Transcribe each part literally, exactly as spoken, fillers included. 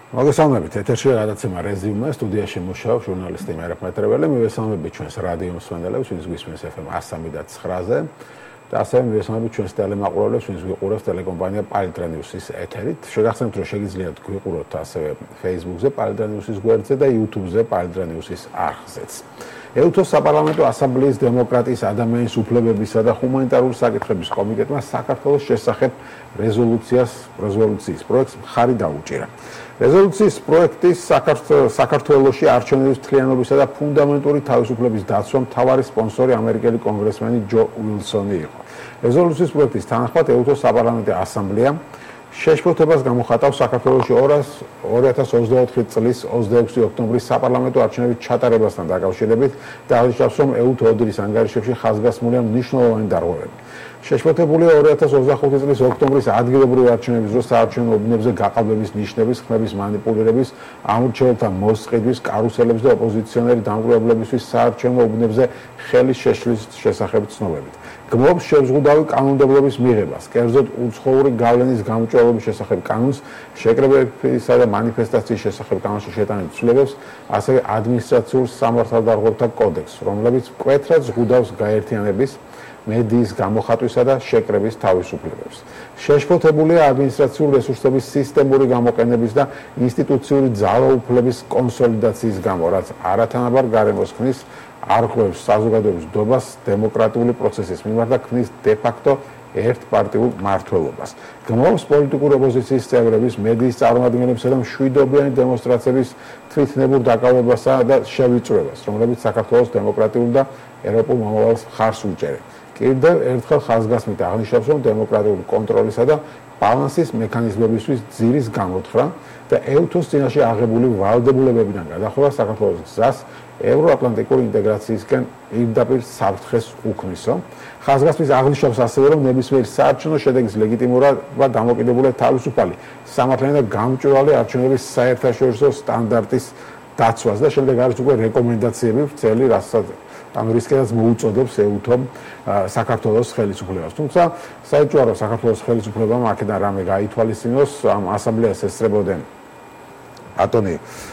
მოგესალმებით, ეთერში გადაცემა რეზიუმე, სტუდიაში მუშაობს ჟურნალისტი მერაბ მეტრეველი, მივესალმებით ჩვენს რადიო მსმენელებს, ვინც გვისმენს ეფ ემ one oh three point nine-ზე და ასევე მივესალმებით ჩვენს ტელემაყურებლებს, ვინც გვიყურებს ტელეკომპანია Palitra News-ის ეთერით. შეგახსენებთ, რომ შეგიძლიათ გვიყუროთ ასევე Facebook-ზე Palitra News-ის გვერდზე და YouTube-ზე Palitra News-ის არხზეც. ეუთოს საპარლამენტო ასამბლეის დემოკრატიის, ადამიანის უფლებებისა და ჰუმანიტარული საკითხების კომიტეტმა საქართველოს შესახებ რეზოლუციას, რეზოლუციის პროექტს მხარი დაუჭირა. რეზოლუციის პროექტის საქართველოში არჩევნების მთლიანობისა და ფუნდამენტური თავისუფლების დაცვა მთავარი სპონსორი ამერიკელი კონგრესმენი ჯო უილსონი იყო. რეზოლუციის პროექტის თანახმად ეუთოს საპარლამენტო ასამბლეა შეშფოთებას გამოხატავს საქართველოში ორი ათას ოცდაოთხი წლის ოცდაექვსი ოქტომბრის საპარლამენტო არჩევნების ჩატარებასთან დაკავშირებით და აღნიშნავს, რომ ეუთო ოდრის ანგარიშებში ხაზგასმულია მნიშვნელოვანი დარღვევები. შეშფოთებულია ორი ათას ოცდახუთი წლის ოქტომბრის ადგილობრივი არჩევნების დროს საარჩევნო უბნებზე გაყალბების ნიშნების, ხმების მანიპულირების, ამორჩეველთა მოსყიდვის, კარუსელების და ოპოზიციონერი დამკვირვებლებისთვის საარჩევნო უბნებზე ხელის შეშლის შესახებ ცნობებით. გმობს შეზღუდავი კანონმდებლობის მიღებას, კერძოდ უცხოური გავლენის გამჭვირვალობის შესახებ კანონს, შეკრებებისა და მანიფესტაციის შესახებ კანონში შეტანილ ცვლილებებს, ასევე ადმინისტრაციულ სამართალდარღვევთა კოდექსს, რომლებიც მკვეთრად ზღუდავს გაერთიანების, მედიის გამოხატვისა და შეკრების თავისუფლებებს. შეშფოთებულია ადმინისტრაციული რესურსების სისტემური გამოყენების და ინსტიტუციური ძალაუფლების კონსოლიდაციის გამო, რაც არათანაბარ გარემოს ქმნის, არღვევს საზოგადოების დობას დემოკრატიული პროცესის მიმართ და ქმნის დე-ფაქტო ერთპარტიულ მმართველობას. გმობს პოლიტიკური ოპოზიციის წევრების, მედიის წარმომადგენლებისა და მშვიდობიანი დემონსტრაციების თვითნებურ დაკავებასა და შევიწროებას, რომლებიც საქართველოს დემოკრატიულ და ევროპულ მომავალს მხარს უჭერენ. კიდევ ერთხელ ხაზგასმით აღნიშნავს, რომ დემოკრატიული კონტროლისა და ბალანსის მექანიზმებისთვის ძირის გამოთხრა და ეუთოს წინაშე აღებული ვალდებულებებიდან გადახვევა საქართველოს გზას ევროატლანტიკური ინტეგრაციისკენ პირდაპირ საფრთხეს უქმნისო. ხაზგასმით აღნიშნავს ასევე, რომ ნებისმიერი საარჩევნო შედეგის ლეგიტიმურობა დამოკიდებულია თავისუფალი, სამართლიანი და გამჭვირვალე არჩევნების საერთაშორისო სტანდარტის დაცვას და შემდეგ არის უკვე რეკომენდაციები ვრცელი, რასაც ანუ რისკედაც მოუწოდებს ეუთომ საქართველოს ხელისუფლებას. თუმცა საერთოდ რომ საქართველოს ხელისუფლებამ აქედან რამე გაითვალისწინოს, ამ ასამბლეას ესწრებოდნენ ბატონი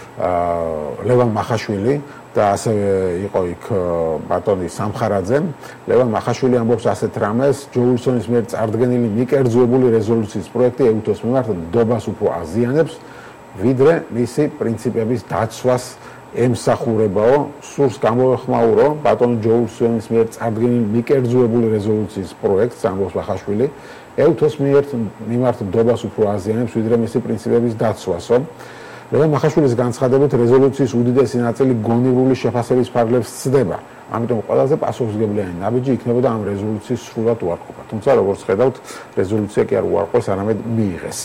ლევან მახაშვილი და ასევე იყო იქ ბატონი სამხარაძე. ლევან მახაშვილი ამბობს ასეთ რამეს, ჯო უილსონის მიერ წარდგენილი მიკერძოებული რეზოლუციის პროექტი ეუთოს მიმართ ნდობას უფრო აზიანებს, ვიდრე მისი პრინციპების დაცვას ემსახურებაო. სურს გამოეხმაურო ბატონი ჯო უილსონის მიერ წარდგენილი მიკერძოებული რეზოლუციის პროექტს, ამბობს მახაშვილი, ეუთოს მიმართ ნდობას უფრო აზიანებს, ვიდრე მისი პრინციპების დაცვასო. ლევან მახაშვილის განცხადებით რეზოლუციის უდიდესი ნაწილი გონივრული შეფასების ფარგლებს სცდება. ამიტომ ყველაზე პასუხისმგებლიანი ნაბიჯი იქნებოდა ამ რეზოლუციის სრულად უარყოფა. თუმცა როგორც ხედავთ, რეზოლუცია კი არ უარყვეს, არამედ მიიღეს.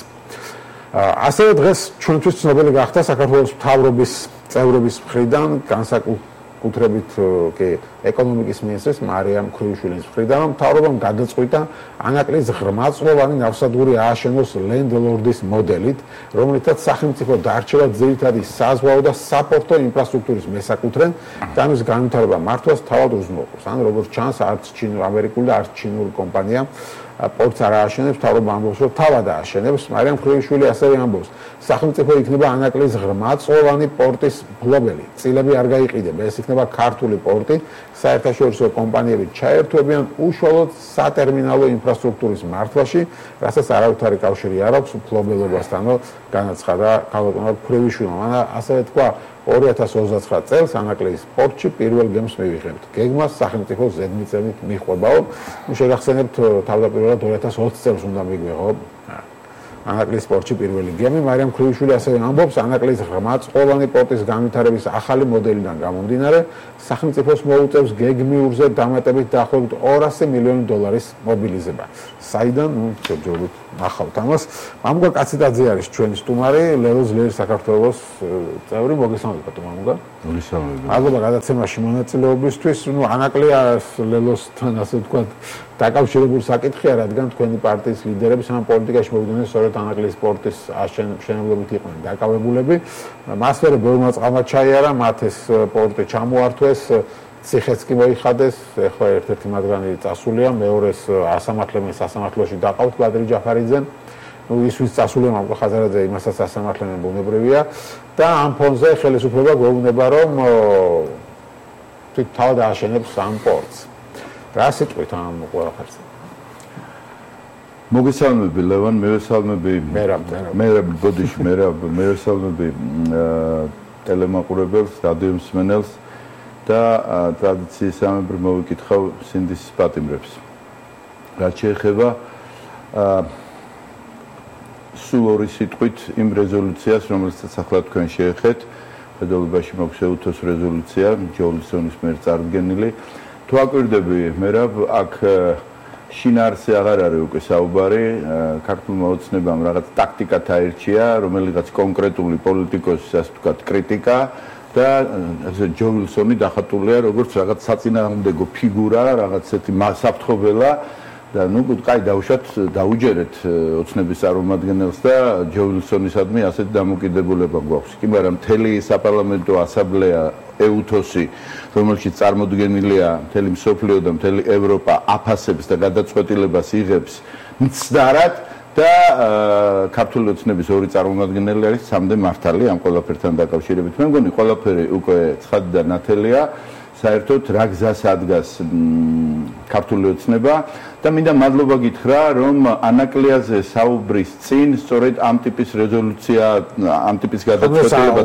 ასევე დღეს ჩვენთვის ცნობილი გახდა საქართველოს მთავრობის წევრების მხრიდან, განსაკუთრებით კი ეკონომიკის მინისტრის მარიამ მქრიაშვილის მხრიდან, რომ მთავრობამ გადაწყვიტა ანაკლის ღრმაწვოვანი ნავსადგური ააშენოს ლენდლორდის მოდელით, რომლითაც სახელმწიფო დარჩება ძირითადი საზღვაო და საპორტო ინფრასტრუქტურის მესაკუთრენ და ამის განვითარება მართვას თავად უზრუნველყოფს. ანუ როგორც ჩანს, არც ჩინური, ამერიკული და არც ჩინური კომპანია პორტს არ ააშენებს, მთავრობა ამბობს, რომ თავად ააშენებს. მარიამ მქრიაშვილი ასევე ამბობს, სახელმწიფო იქნება ანაკლის ღრმაწვოვანი პორტის მფლობელი. წილები არ გაიყიდება, ეს იქნება ქართული პორტი. საერთაშორისო კომპანიები ჩაერთვებიან უშუალოდ სატერმინალო ინფრასტრუქტურის მართვაში, რასაც არავითარი კავშირი არ აქვს მფლობელობასთანო, განაცხადა ქალბატონმა მქრიაშვილმა. ასევე თქვა, ორი ათას ოცდაცხრა წელს ანაკლის პორტში პირველ გემს მივიღებთ. გეგმას სახელმწიფო ზედმიწევნით მიჰყვებაო. შეგახსენებთ, თავდაპირველად ორი ათას ოცი წელს უნდა მიგვეღო ანაკლის პორტში პირველი გემი. მარიამ მქრიაშვილი ასევე ამბობს, ანაკლის ღრმაწვოვანი პორტის განვითარების ახალი მოდელიდან გამომდინარე, სახელმწიფოს მოუწევს გეგმიურზე დამატებით დაახლოებით ორასი მილიონი დოლარის მობილიზება. საიდან, ნუ შეჯობებით ნახავთ ამას. მამუგა კაციდაძე არის ჩვენი სტუმარი, ლელოს ლერის საქართველოს წევრი. მოგესალმებით ბატონო მამუგა. მოგესალმებით. მადლობა გადაცემაში მონაწილეობისთვის. ნუ ანაკლია ლელოსთან ასე ვთქვათ დაკავშირებული საკითხია, რადგან თქვენი პარტიის ლიდერები სამ პოლიტიკაში მოვიდნენ სწორედ ანაკლის პორტის აშენებლობით იყვნენ დაკავებულები. მას ვერ ბევრმა წყალმა ჩაიარა, მათ ეს პორტი ჩამოართვეს, ციხეც კი მოიხადეს, ეხლა ერთ-ერთი მათგანი წასულია, მეორეს ასამართლებენ სასამართლოში დაყავთ ბადრი ჯაფარიძე. ნუ ის ვის წასული მაყვა ხაზარაძე იმასაც ასამართლნენ ბუნებრივია და ამ ფონზე ხელისუფლება გვეუბნება რომ თვით თავად ააშენებს ამ პორტს. რა სიტყვით ამ ყველაფერზე? მოგესალმები ლევან, მევესალმები მერაბ, მერაბ, ბოდიში, მერაბ, მევესალმები ტელემაყურებელს, რადიო მსმენელს და ტრადიციისამებრ მოვიკითხავ სინდისის პატიმრებს. რაც შეეხება სულ ორი სიტყვით იმ რეზოლუციას, რომელსაც ახლა თქვენ შეეხეთ, ფედერალობაში მაქვს ეუთოს რეზოლუცია, ჯოულისონის მიერ წარდგენილი. თუ აკვირდები, მერაბ, აქ შინაარსი აღარ არის უკვე საუბარი, ქართულმა ოცნებამ რაღაც ტაქტიკა აირჩია, რომელიღაც კონკრეტული პოლიტიკოსის, ასე ვთქვათ, კრიტიკა და ასე ჯოულისონი დახატულია როგორც რაღაც საწინააღმდეგო ფიგურა, რაღაც ესეთი საფრთხობელა და ნუ კაი დავუშვათ, დაუჯერეთ ოცნების წარმომადგენელს და ჯოულისონისადმი ასეთი დამოკიდებულება გვაქვს. კი, მაგრამ მთელი საპარლამენტო ასამბლეა ეუთოსი, რომელშიც წარმოდგენილია მთელი მსოფლიო და მთელი ევროპა აფასებს და გადაწყვეტილებას იღებს მცდარად და ქართული ოცნების ორი წარმომადგენელი არის სამდე მართალი ამ ყველაფერთან დაკავშირებით. მე მგონი ყველაფერი უკვე ცხადი და ნათელია. საერთოდ რა გზას ადგას ქართული ოცნება და მინდა მადლობა გითხრა რომ ანაკლიაზე საუბრის წინ სწორედ ამ ტიპის რეზოლუცია ამ ტიპის გადაწყვეტილება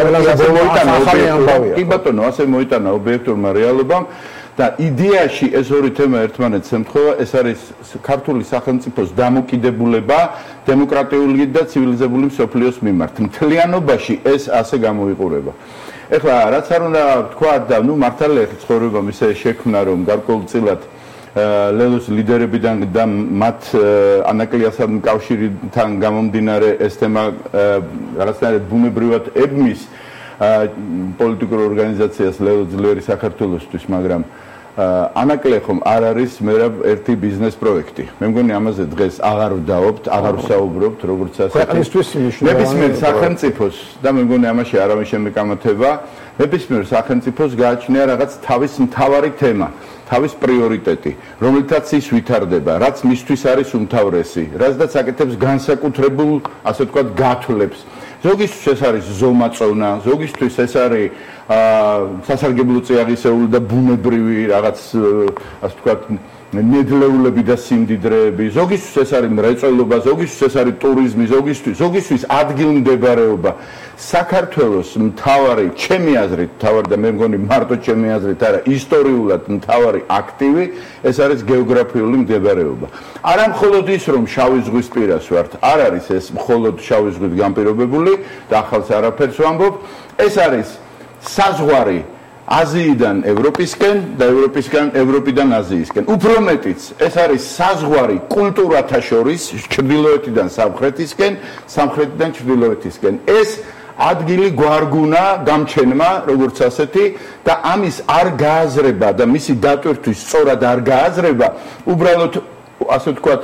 წარმოუდგა. კი ბატონო, ასე მოიტანა ობიექტურმა რეალობამ და იდეაში ეს ორი თემა ერთმანეთს ემთხვევა. ეს არის ქართული სახელმწიფოს დამოკიდებულება დემოკრატიული და ცივილიზებული მსოფლიოს მიმართ. მთლიანობაში ეს ასე გამოიყურება. ეხლა რაც არ უნდა თქვა და ნუ მართალია ცხოვრებამ ისე შექმნა რომ გარკვეულწილად ლელოს ლიდერებიდან და მათ ანაკლიასთან კავშირთან გამომდინარე ეს თემა რაღაცნაირად ბუნებრივად ებმის პოლიტიკურ ორგანიზაციას ლელო ძლიერი საქართველოსთვის, მაგრამ ანაკლია ხომ არ არის მერაბ ერთი ბიზნეს პროექტი. მე მგონი ამაზე დღეს აღარ ვდაობთ, აღარ ვსაუბრობთ, როგორც ასე. ქვეყნისთვის ნებისმიერ სახელმწიფოს და მე მგონი ამაში არავის შემეკამათება, ნებისმიერ სახელმწიფოს გააჩნია რაღაც თავის მთავარი თემა, თავის პრიორიტეტი, რომელთაც ის ვითარდება, რაც მისთვის არის უმთავრესი, რაზედაც აკეთებს განსაკუთრებულ, ასე ვთქვათ, გათვლებს. ზოგისთვის ეს არის ზომაწოვნა, ზოგისთვის ეს არის სასარგებლო წიაღისეული და ბუნებრივი რაღაც, ასე ვთქვათ, ნედლეულები და სიმდიდრეები, ზოგისთვის ეს არის მრეწველობა, ზოგისთვის ეს არის ტურიზმი, ზოგისთვის, ზოგისთვის ადგილმდებარეობა. საქართველოს მთავარი, ჩემი აზრით, მთავარი და მე მგონი მარტო ჩემი აზრით არა, ისტორიულად მთავარი აქტივი, ეს არის გეოგრაფიული მდებარეობა. არა მხოლოდ ის, რომ შავი ზღვის პირას ვართ, არ არის ეს მხოლოდ შავი ზღვით განპირობებული და ახალს არაფერს ვამბობ, ეს არის საზღვარი აზიიდან ევროპისკენ და ევროპისგან ევროპიდან აზიისკენ. უფრო მეტიც, ეს არის საზღვარი კულტურათა შორის ჩრდილოეთიდან სამხრეთისკენ, სამხრეთიდან ჩრდილოეთისკენ. ეს ადგილი გვარგუნა გამჩენმა, როგორც ასეთი და ამის არ გააზრება და მისი დატვირთვის სწორად არ გააზრება, უბრალოდ ასე ვთქვათ,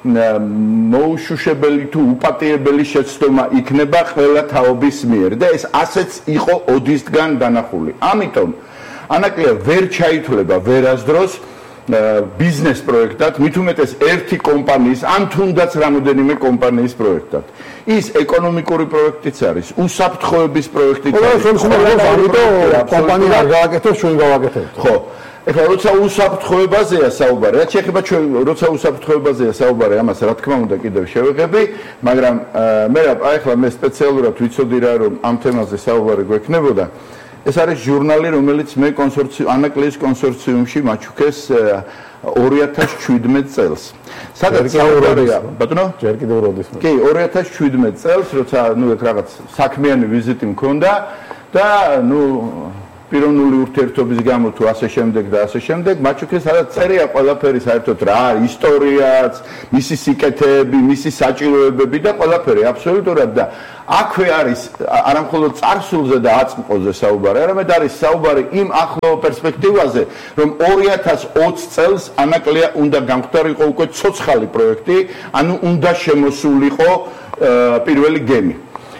მოუშუშებელი თუ უპატიებელი შეცდომა იქნება ყველა თაობის მიერ და ეს ასეც იყო ოდისგან დანახული. ამიტომ ანაკლია ვერ ჩაითვლება ვერასდროს ბიზნეს პროექტად, მით უმეტეს ერთი კომპანიის, ან თუნდაც რამოდენიმე კომპანიის პროექტად. ის ეკონომიკური პროექტიც არის, უსაფრთხოების პროექტიც არის. კომპანია არ გააკეთებს, ჩვენ გავაკეთებთ. ხო. ეხლა როცა უსაფრთხოებაზეა საუბარი, რაც შეეხება ჩვენ როცა უსაფრთხოებაზეა საუბარი, ამას რა თქმა უნდა კიდევ შევეღები, მაგრამ მე აი ეხლა მე სპეციალურად ვიცოდი რა რომ ამ თემაზე საუბარი გვექნებოდა. ეს არის ჟურნალი, რომელიც მე კონსორციუმ ანაკლიის კონსორციუმში მაჩუქეს ორი ათას შვიდმეტ წელს. სადაც საუბარია, ბატონო? ჯერ კიდევ როდის? კი, ორი ათას შვიდმეტ წელს, როცა ნუ ეგ რაღაც საქმიანი ვიზიტი მქონდა და ნუ პიროვნული ურთიერთობის გამო თუ ასე შემდეგ და ასე შემდეგ, მაჩუქეს სადაც წერია ყველაფერი საერთოდ რა არის ისტორიაც, მისი სიკეთეები, მისი საჭიროებები და ყველაფერი აბსოლუტურად და აქვე არის არა მხოლოდ წარსულზე და აწმყოზე საუბარი, არამედ არის საუბარი იმ ახლო პერსპექტივაზე, რომ ორი ათას ოცი წელს ანაკლია უნდა გამختارიყო უკვე ცოცხალი პროექტი, ანუ უნდა შემოსულიყო პირველი გემი.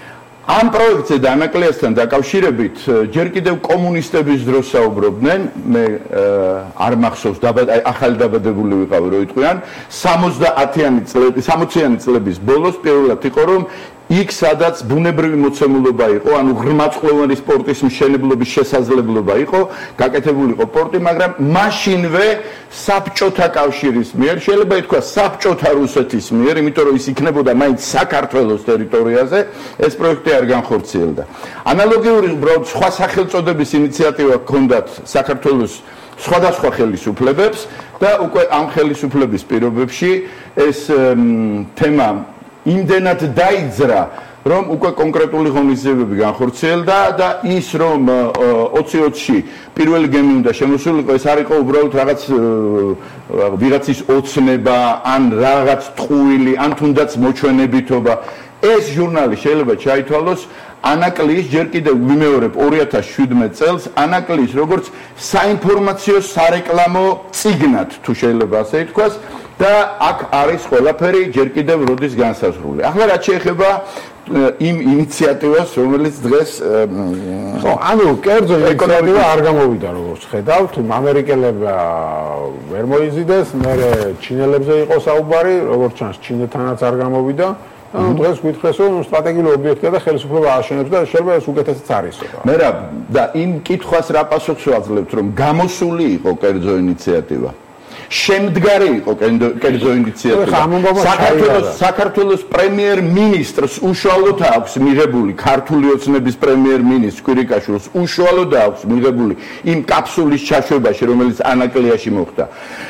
ამ პროექტზე და ანაკლიასთან დაკავშირებით ჯერ კიდევ კომუნისტების დროს საუბრობდნენ, მე არ მახსოვს, ახალი დაბადებული ვიყავი რო იტყვიან, სამოცდაათიანი წლების, სამოციანი წლების ბოლოს პირველად იყო რომ იქ სადაც ბუნებრივი მოცემულობა იყო, ანუ ღრმაწყვოვანი სპორტის მშენებლობის შესაძლებლობა იყო, გაკეთებული იყო პორტი, მაგრამ მაშინვე საბჭოთა კავშირის მიერ, შეიძლება ითქვას საბჭოთა რუსეთის მიერ, იმიტომ რომ ის იქნებოდა მაინც საქართველოს ტერიტორიაზე, ეს პროექტი არ განხორციელდა. ანალოგიური უბრალოდ სხვა სახელწოდების ინიციატივა ჰქონდათ საქართველოს სხვადასხვა ხელისუფლებებს და უკვე ამ ხელისუფლების პირობებში ეს თემა იმდენად დაიძრა, რომ უკვე კონკრეტული ღონისძიებები განხორციელდა და ის რომ ოცი ოცში პირველი გემი უნდა შემოსულიყო, ეს არ იყო უბრალოდ რაღაც ვიღაცის ოცნება, ან რაღაც ტყუილი, ან თუნდაც მოჩვენებითობა. ეს ჟურნალი შეიძლება ჩაითვალოს ანაკლიის ჯერ კიდევ ვიმეორებ ორი ათას შვიდმეტ წელს ანაკლიის როგორც საინფორმაციო სარეკლამო წიგნად თუ შეიძლება ასე ითქვას და აქ არის ყველაფერი ჯერ კიდევ როდის განსაზღვრული. ახლა რაც შეეხება იმ ინიციატივას, რომელიც დღეს ხო, ანუ კერძო ინიციატივა არ გამოვიდა, როგორც ხედავთ, ამერიკელებმა ვერ მოიზიდეს, მერე ჩინელებზე იყო საუბარი, როგორც ჩანს, ჩინეთანაც არ გამოვიდა. ანუ დღეს გითხრეს, რომ სტრატეგიული ობიექტია და ხელისუფლება აშენებს და შეიძლება ეს უკეთესიც არის. მე რა და იმ კითხვას რა პასუხს ვაძლევთ, რომ გამოსული იყო კერძო ინიციატივა. შემდგარი იყო კერძო ინიციატივა. საქართველოს საქართველოს პრემიერ-მინისტრს უშუალოდ აქვს მიღებული ქართული ოცნების პრემიერ-მინისტრს კვირიკაშვილს უშუალოდ აქვს მიღებული იმ კაფსულის ჩაშვებაში, რომელიც ანაკლიაში მოხდა.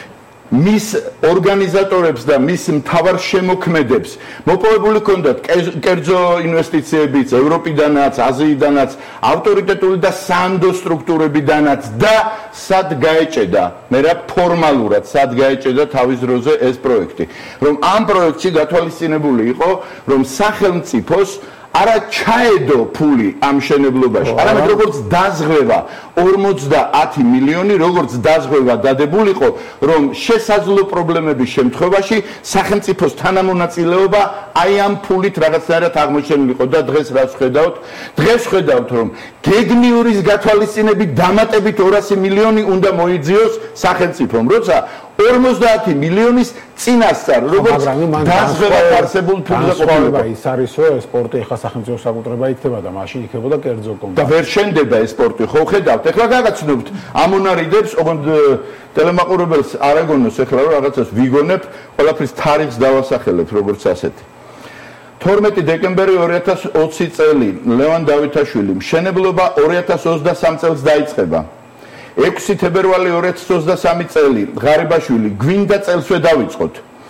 მის ორგანიზატორებს და მის მთავარ შემოქმედებს მოპოვებული ჰქონდათ კერძო ინვესტიციებიც ევროპიდანაც, აზიიდანაც, ავტორიტეტული და სანდო სტრუქტურებიდანაც და სად გაეჭედა, მე რა ფორმალურად სად გაეჭედა თავის დროზე ეს პროექტი. რომ ამ პროექტში გათვალისწინებული იყო, რომ სახელმწიფოს არა ჩაედო ფული ამ მშენებლობაში, არამედ როგორც დაზღვევა ორმოცდაათი მილიონი, როგორც დაზღვევა დადებულიყო, რომ შესაძლო პრობლემების შემთხვევაში სახელმწიფოს თანამონაწილეობა აი ამ ფულით რაღაცნაირად აღმოჩენილიყო და დღეს რაც ხედავთ, დღეს ხედავთ, რომ გეგმიურის გათვალისწინებით დამატებით ორასი მილიონი უნდა მოიძიოს სახელმწიფომ, როცა ორმოცდაათი მილიონის წინასწარ, როგორც დაზღვევა არსებულ ფულზე ყოფილიყო. ის არის, რომ სპორტი ხა სახელმწიფო საკუთრება იქნება და მაშინ იქნებოდა კერძო კომპანია. და ვერ შენდება ეს სპორტი, ხო ხედავთ? ეხლა გაგაცნობთ ამონარიდებს, ოღონდ ტელემაყურებელს არ აგონოს ეხლა რომ რაღაცას ვიგონებ, ყველაფრის თარიღს დავასახელებ, როგორც ასეთი. თორმეტი დეკემბერი ორი ათას ოცი წელი, ლევან დავითაშვილი, მშენებლობა ორი ათას ოცდასამ წელს დაიწყება. ექვსი თებერვალი ორი ათას ოცდასამი წელი, ღარიბაშვილი, გვინდა წელსვე დავიწყოთ.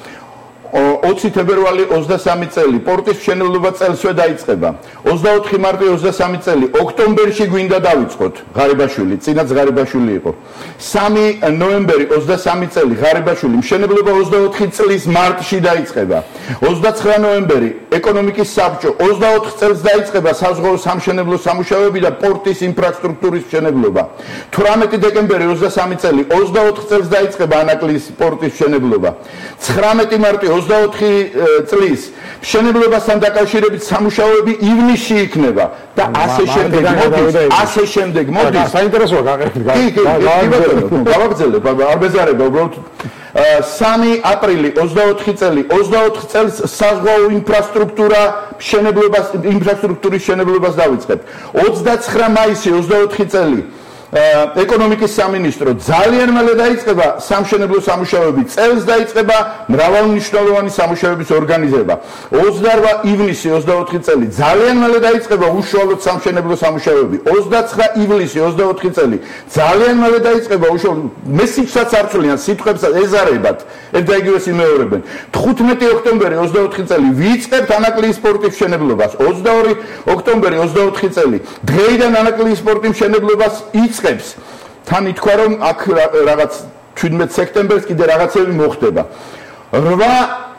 ოცი თებერვალი ოცდასამი წელი, პორტის მშენებლობა წელსვე დაიწყება. ოცდაოთხი მარტი ოცდასამი წელი, ოქტომბერში გვინდა დავიწყოთ. ღარიბაშვილი, წინაც ღარიბაშვილი იყო. სამი ნოემბერი ოცდასამი წელი, ღარიბაშვილი, მშენებლობა ოცდაოთხი წლის მარტში დაიწყება. ოცდაცხრა ნოემბერი, ეკონომიკის საბჭო, ოცდაოთხ წელს დაიწყება საზღვაო სამშენებლო სამუშაოები და პორტის ინფრასტრუქტურის მშენებლობა. თვრამეტი დეკემბერი ოცდასამი წელი, ოცდაოთხ წელს დაიწყება ანაკლიის პორტის მშენებლობა. ცხრამეტი მარტი ოცდაოთხი წლის მშენებლობასთან დაკავშირებით სამუშაოები ივნისში იქნება და ასე შემდეგ მოდის, ასე შემდეგ მოდის. საინტერესოა გაყიდეთ. კი, კი, გავაგრძელებ, არ ბეზარება, უბრალოდ სამი აპრილი ოცდაოთხი წელი, ოცდაოთხ წელს საზღვაო ინფრასტრუქტურა მშენებლობას ინფრასტრუქტურის მშენებლობას დავიწყებ. ოცდაცხრა მაისი ოცდაოთხი წელი ეკონომიკის სამინისტრო ძალიან მალე დაიწყება სამშენებლო სამუშაოები, წელს დაიწყება მრავალმნიშვნელოვანი სამუშაოების ორგანიზება. ოცდაოთხი ივნისი ოცდაოთხი წელი ძალიან მალე დაიწყება უშუალოდ სამშენებლო სამუშაოები. ოცდაცხრა ივლისი ოცდაოთხი წელი ძალიან მალე დაიწყება უშუალოდ მესიჯსაც არ ცვლიან სიტყვებსაც ეზარებათ, ერთ და იგივეს იმეორებენ. თხუთმეტი ოქტომბერი ოცდაოთხი წელი ვიწყებთ ანაკლიის სპორტის მშენებლობას. ოცდაორი ოქტომბერი ოცდაოთხი წელი დღეიდან ანაკლიის სპორტის მშენებლობას იწყებს. თან ითქვა რომ აქ რაღაც შვიდმეტ სექტემბერს კიდე რაღაცები მოხდება. რვა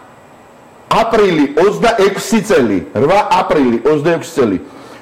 აპრილი ოცდაექვსი წელი, რვა აპრილი ოცდაექვსი წელი.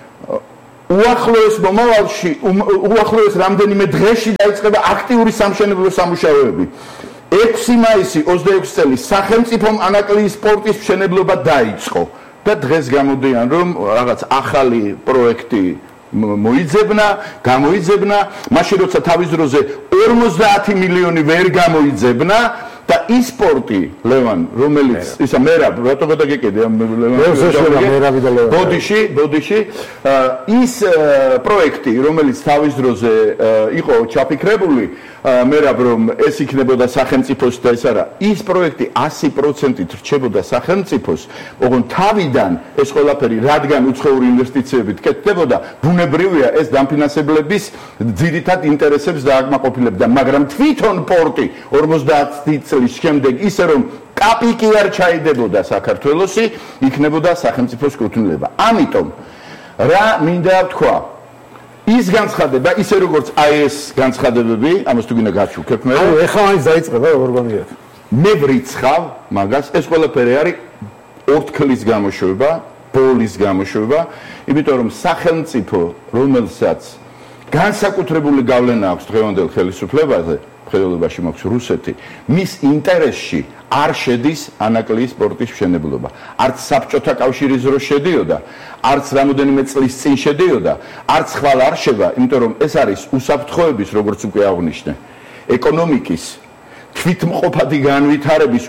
უახლოეს მომავალში, უახლოეს რამდენიმე დღეში დაიწყება აქტიური სამშენებლო სამუშაოები. ექვსი მაისი ოცდაექვსი წელი სახელმწიფომ ანაკლიის სპორტის მშენებლობა დაიწყო. და დღეს გამოდიან რომ რაღაც ახალი პროექტი მოიძებნა, გამოიძებნა, მაშინ როცა თავის დროზე ორმოცდაათი მილიონი ვერ გამოიძებნა და e-sport-ი ლევან, რომელიც ისა მერაბ, რატო გადაგეკიდე ამ ლევან? ბოდიში, ბოდიში ის პროექტი, რომელიც თავის დროზე იყო ჩაფიქრებული, მერაბ რომ ეს იქნებოდა სახელმწიფოს და ეს არა, ის პროექტი ასი პროცენტით რჩებოდა სახელმწიფოს, ოღონდ თავიდან ეს ყველაფერი რადგან უცხოური ინვესტიციებით კეთდებოდა, ბუნებრივია ეს დამფინანსებლების ძირითად ინტერესებს დააკმაყოფილებდა, მაგრამ თვითონ პორტი ორმოცდაათი წლის შემდეგ ისე რომ კაპიკი არ ჩაიდებოდა საქართველოსი, იქნებოდა სახელმწიფოს კუთვნილება. ამიტომ რა მინდა ვთქვა? ის განცხადება, ისე როგორც აი ეს განცხადებები, ამას თუ გინდა გაჩუქებ მე. ანუ ეხლა მაინც დაიწყება როგორ გონიათ? მე ვრიცხავ მაგას, ეს ყველაფერი არის ორთქლის გამოშვება, ბოლის გამოშვება, იმიტომ რომ სახელმწიფო, რომელსაც განსაკუთრებული გავლენა აქვს დღევანდელ ხელისუფლებაზე, ხელოვნებაში მაქვს რუსეთი, მის ინტერესში არ შედის ანაკლიის სპორტის მშენებლობა. არც საბჭოთა კავშირის დროს შედიოდა, არც რამოდენიმე წლის წინ შედიოდა, არც ხვალ არ შევა, იმიტომ რომ ეს არის უსაფრთხოების, როგორც უკვე აღვნიშნე, ეკონომიკის, თვითმყოფადი განვითარების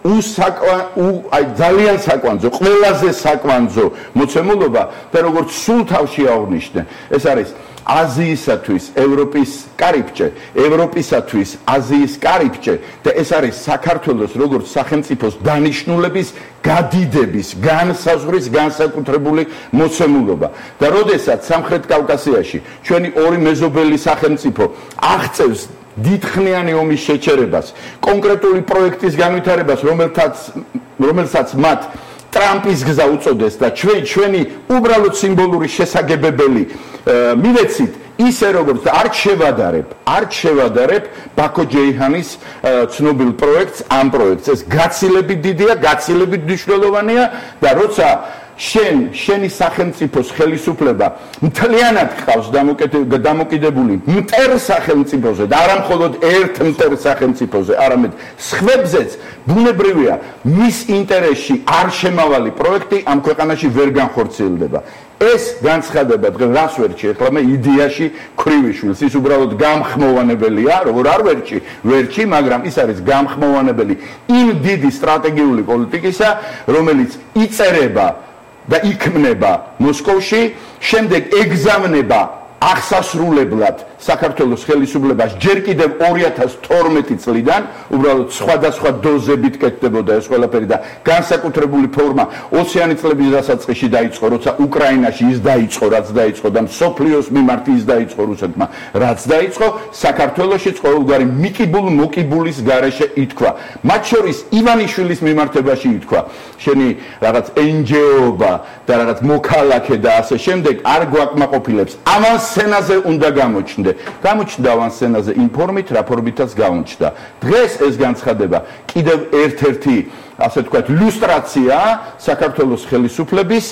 აი ძალიან საკვანძო, ყველაზე საკვანძო მოცემულობა და როგორც სულ თავში აღვნიშნე, ეს არის აზიისათვის ევროპის კარიბჭე, ევროპისათვის აზიის კარიბჭე და ეს არის საქართველოს როგორც სახელმწიფოს დანიშნულების გადიდების, განსაზღვრის განსაკუთრებული მოცემულობა. და როდესაც სამხრეთ კავკასიაში ჩვენი ორი მეზობელი სახელმწიფო აღწევს დიდხნიანი ომის შეჩერებას, კონკრეტული პროექტის განვითარებას, რომელთაც რომელსაც მათ ტრამპის გზა უწოდეს და ჩვენ ჩვენი უბრალოდ სიმბოლური შესაგებებელი მივეცით ისე როგორც არ შევადარებ, არ შევადარებ ბაქო ჯეიჰანის ცნობილ პროექტს, ამ პროექტს. ეს გაცილებით დიდია, გაცილებით მნიშვნელოვანია და როცა შენ, შენი სახელმწიფოს ხელისუფლება მთლიანად ყავს დამოკიდებული მტერ სახელმწიფოზე და არა მხოლოდ ერთ მტერ სახელმწიფოზე, არამედ სხვებზეც, ბუნებრივია, მის ინტერესში არ შემავალი პროექტი ამ ქვეყანაში ვერ განხორციელდება. ეს განცხადება დღეს რას ვერჩი, ეხლა მე იდეაში ქრივიშვილს, ის უბრალოდ გამხმოვანებელია, როგორ არ ვერჩი, ვერჩი, მაგრამ ის არის გამხმოვანებელი იმ დიდი სტრატეგიული პოლიტიკისა, რომელიც იწერება და იქმნება მოსკოვში, შემდეგ ეგზავნება აღსასრულებლად საქართველოს ხელისუფლებას ჯერ კიდევ ორი ათას თორმეტი წლიდან უბრალოდ სხვადასხვა დოზებით კეთდებოდა ეს ყველაფერი და განსაკუთრებული ფორმა ოციანი წლების დასაწყისში დაიწყო, როცა უკრაინაში ის დაიწყო, რაც დაიწყო და მსოფლიოს მიმართ ის დაიწყო რუსეთმა, რაც დაიწყო, საქართველოშიც ყოველგვარი მიკიბულ მოკიბულის გარეშე ითქვა. მათ შორის ივანიშვილის მიმართებაში ითქვა, შენი რაღაც ენჯეობა და რაღაც მოქალაქე და ასე შემდეგ არ გვაკმაყოფილებს. ამან სცენაზე უნდა გამოჩნდე. გამოჩნდა ამ სცენაზე იმ ფორმით, რა ფორმითაც გამოჩნდა. დღეს ეს განცხადება კიდევ ერთ-ერთი, ასე ვთქვათ, ილუსტრაცია საქართველოს ხელისუფლების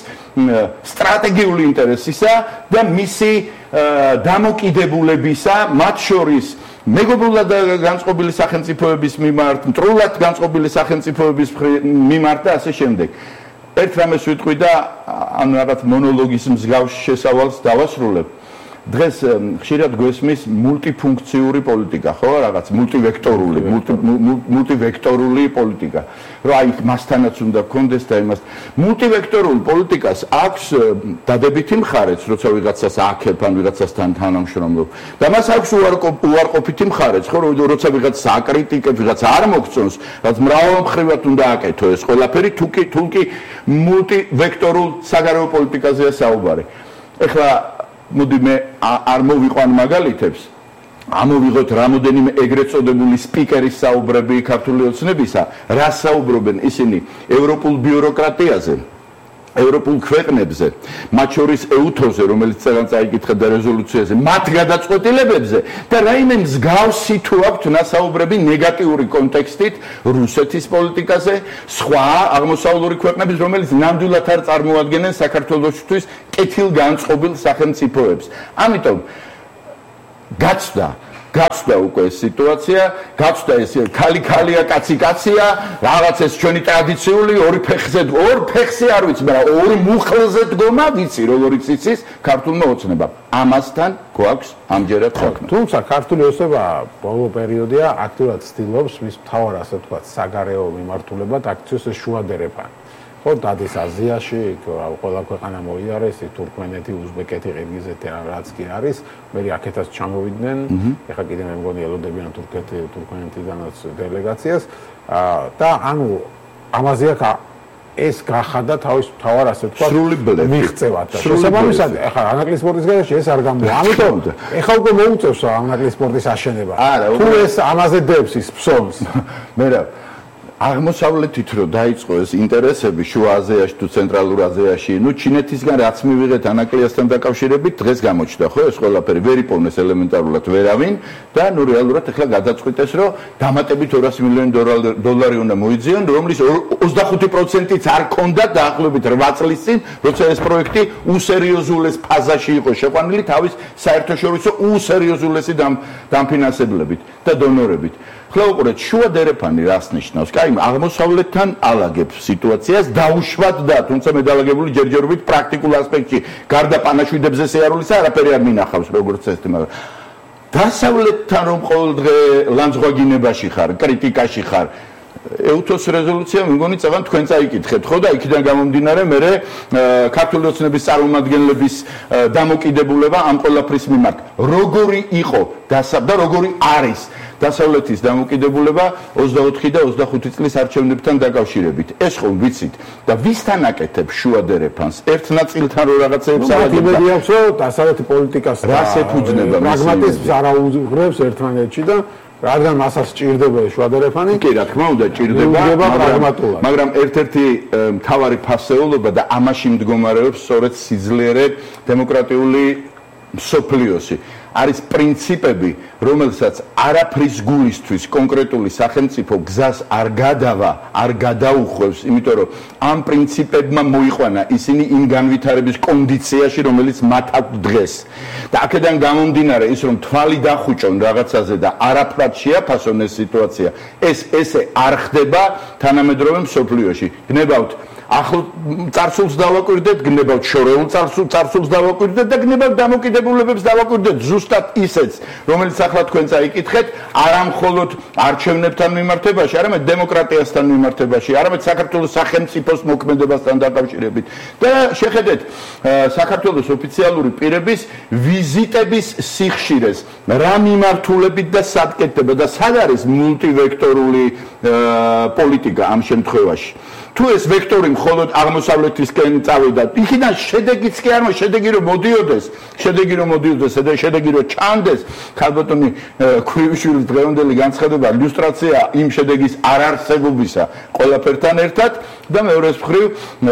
სტრატეგიული ინტერესისა და მისი დამოკიდებულებისა, მათ შორის მეგობრულად განწყობილი სახელმწიფოების მიმართ, მტრულად განწყობილი სახელმწიფოების მიმართ და ასე შემდეგ. ერთ რამეს ვიტყვი და ან რაღაც მონოლოგის მსგავს შესავალს დავასრულებ. დღეს ხშირად გვესმის მულტიფუნქციური პოლიტიკა, ხო, რაღაც მულტივექტორული, მულტივექტორული პოლიტიკა. რომ აი მასთანაც უნდა გქონდეს და იმას. მულტივექტორულ პოლიტიკას აქვს დადებითი მხარეც, როცა ვიღაცას ააქებ ან ვიღაცასთან თანამშრომლობ. და მას აქვს უარყოფითი მხარეც, ხო, როცა ვიღაცას აკრიტიკებ, ვიღაც არ მოგწონს, რაც მრავალმხრივად უნდა აკეთო ეს ყველაფერი, თუკი თუკი მულტივექტორულ საგარეო პოლიტიკაზეა საუბარი. ეხლა მოდი მე არ მოვიყვან მაგალითებს, ამოვიღოთ რამოდენიმე ეგრეთ წოდებული სპიკერის საუბრები ქართული ოცნებისა, რა საუბრობენ ისინი ევროპულ ბიუროკრატიაზე, ევროპულ ქვეყნებზე, მათ შორის ეუთოზე, რომელიც წელს წაიკითხა და რეზოლუციაზე, მათ გადაწყვეტილებებზე და რაიმე მსგავსი თუ აქვთ ნასაუბრები ნეგატიური კონტექსტით რუსეთის პოლიტიკაზე, სხვა აღმოსავლური ქვეყნების, რომელიც ნამდვილად არ წარმოადგენენ საქართველოსთვის კეთილგანწყობილ სახელმწიფოებს. ამიტომ გაცდა გაცდა უკვე ეს სიტუაცია, გაცდა ეს ქალი-ქალია, კაცი-კაცია, რაღაც ეს ჩვენი ტრადიციული ორი ფეხზე, ორ ფეხზე არ ვიცი, მაგრამ ორ მუხლზე დგომა ვიცი, როგორიც იცის ქართულმა ოცნებამ. ამასთან გვაქვს ამჯერად საქმე. თუმცა ქართული ოცნება ბოლო პერიოდია აქტიურად ცდილობს მის მთავარ ასე ვთქვათ საგარეო მიმართულებად აქციოს ეს შუადერეფანი. ხო, დადის აზიაში, ყველა ქვეყანა მოიარეს, თურქმენეთი, უზბეკეთი, ყირგიზეთი რაც კი არის, მე აქეთაც ჩამოვიდნენ, ეხლა კიდე მე მგონი ელოდებიან თურქეთი, თურქმენეთიდანაც დელეგაციას და ანუ ამაზე აქ ეს გახადა თავის მთავარ ასე ვთქვათ მიღწევად და შესაბამისად ეხლა ანაკლიის სპორტის გარეშე ეს არ გამოვა. ამიტომ ეხლა უკვე მოუწევს ანაკლიის სპორტის აშენება. თუ ეს ამაზე დებს ის ფსონს. მე რა აღმოსავლეთით რო დაიწყო ეს ინტერესები შუა აზიაში თუ ცენტრალურ აზიაში, ნუ ჩინეთისგან რაც მივიღეთ ანაკლიასთან დაკავშირებით დღეს გამოჩნდა, ხო, ეს ყველაფერი ვერ იპოვნეს ელემენტარულად ვერავინ და ნუ რეალურად ეხლა გადაწყვიტეს, რომ დამატებით ორასი მილიონი დოლარი უნდა მოიძიონ, რომლის ოცდახუთი პროცენტიც არ ქონდა დაახლოებით რვა წლის წინ, როცა ეს პროექტი უსერიოზულეს ფაზაში იყო შეყვანილი თავის საერთაშორისო უსერიოზულესი დამფინანსებლებით და დონორებით. ხლა უყურეთ, შუადერეფანი რას ნიშნავს? კაი, აღმოსავლეთთან ალაგებს სიტუაციას დაუშვათ და თუმცა მედალაგებული ჯერჯერობით პრაქტიკულ ასპექტში გარდა პანაშვიდებზე სიარულისა არაფერი არ მინახავს როგორც ეს, მაგრამ დასავლეთთან რომ ყოველდღე ლანძღვაგინებაში ხარ, კრიტიკაში ხარ, ეუთოს რეზოლუცია მეგონი წაღან თქვენ წაიკითხეთ, ხო და იქიდან გამომდინარე მე ქართული ოცნების წარმომადგენლების დამოკიდებულება ამ ყველაფრის მიმართ როგორი იყო და როგორი არის დასავლეთის დამოკიდებულება ოცდაოთხი და ოცდახუთი წლის არჩევნებთან დაკავშირებით. ეს ხომ ვიცით და ვისთან აკეთებს შუადერეფანს? ერთ ნაწილთან რო რაღაცეებს აღარ იმედი აქვს, რომ დასავლეთი პოლიტიკას რას ეფუძნება? პრაგმატიზმს არ აუღრებს ერთმანეთში და რადგან მასაც ჭირდება შუადერეფანი? კი, რა თქმა უნდა, ჭირდება, მაგრამ ერთ-ერთი მთავარი ფასეულობა და ამაში მდგომარეობს სწორედ სიძლიერე დემოკრატიული მსოფლიოსი. არის პრინციპები, რომელსაც არაფრის გულისთვის კონკრეტული სახელმწიფო გზას არ გადავა, არ გადაუხვევს, იმიტომ რომ ამ პრინციპებმა მოიყვანა ისინი იმ განვითარების კონდიციაში, რომელიც მათ აქვს დღეს. და აქედან გამომდინარე ის, რომ თვალი დახუჭონ რაღაცაზე და არაფრად შეაფასონ ეს სიტუაცია, ეს ესე არ ხდება თანამედროვე მსოფლიოში. გნებავთ ახალ წარსულს დავაკვირდეთ, გნებავთ შორეულ წარსულს დავაკვირდეთ და გნებავთ დამოკიდებულებებს დავაკვირდეთ ზუსტად ისეც, რომელიც ახლა თქვენ წაიკითხეთ, არა მხოლოდ არჩევნებთან მიმართებაში, არამედ დემოკრატიასთან მიმართებაში, არამედ საქართველოს სახელმწიფოს მოქმედებასთან დაკავშირებით. და შეხედეთ საქართველოს ოფიციალური პირების ვიზიტების სიხშირეს, რა მიმართულებით და სად კეთდება და სად არის მულტივექტორული პოლიტიკა ამ შემთხვევაში. თუ ეს ვექტორი მხოლოდ აღმოსავლეთისკენ წავიდა, იქიდან შედეგიც კი არ მოხდა, შედეგი რომ მოდიოდეს, შედეგი რომ მოდიოდეს და შედეგი რომ ჩანდეს, ქალბატონი ქვრივიშვილის დღევანდელი განცხადება ილუსტრაცია იმ შედეგის არარსებობისა ყველაფერთან ერთად და მეორეს მხრივ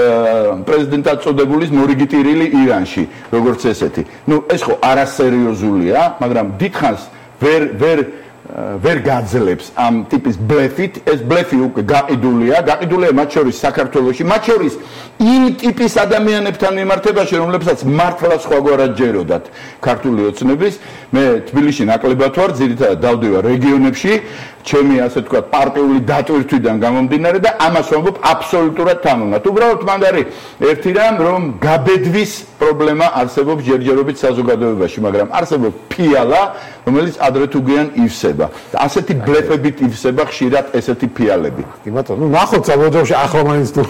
პრეზიდენტად წოდებულის მორიგი ტირილი ირანში, როგორც ესეთი. ნუ ეს ხო არასერიოზულია, მაგრამ დიდხანს ვერ ვერ ვერ გაძლებს ამ ტიპის ბლეფით, ეს ბლეფი უკვე გაყიდულია, გაყიდულია მათ შორის საქართველოში, მათ შორის იმ ტიპის ადამიანებთან მიმართებაში, რომლებსაც მართლა სხვაგვარად ჯეროდათ ქართული ოცნების. მე თბილისში ნაკლებად ვარ, ძირითადად დავდივარ რეგიონებში, ჩემი ასე თქვა პარტიული დატვირთვიდან გამომდინარე და ამას ვამბობ აბსოლუტურად თანონად. უბრალოდ მანდ არის ერთი რამ, რომ გაბედვის პრობლემა არსებობს ჯერჯერობით საზოგადოებაში, მაგრამ არსებობს ფიალა, რომელიც ადრე თუ გვიან ივსება. და ასეთი ბლეფებით ივსება ხშირად ესეთი ფიალები. კი ბატონო, ნუ ნახოთ საბოლოოში ახლა მაინც თუ